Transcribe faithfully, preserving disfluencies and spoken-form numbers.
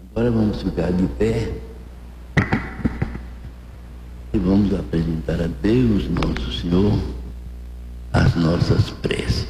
Agora vamos ficar de pé e vamos apresentar a Deus, nosso Senhor, as nossas preces.